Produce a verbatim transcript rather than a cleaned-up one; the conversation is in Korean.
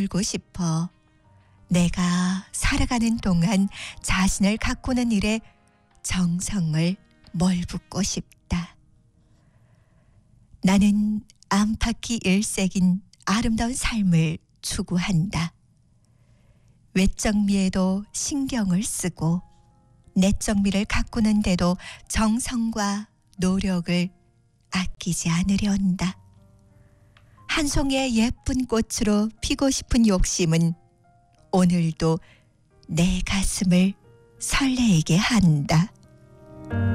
놀고 싶어. 내가 살아가는 동안 자신을 가꾸는 일에 정성을 몰붓고 싶다. 나는 안팎이 일색인 아름다운 삶을 추구한다. 외적미에도 신경을 쓰고 내적미를 가꾸는 데도 정성과 노력을 아끼지 않으려 한다. 한 송이의 예쁜 꽃으로 피고 싶은 욕심은 오늘도 내 가슴을 설레게 한다.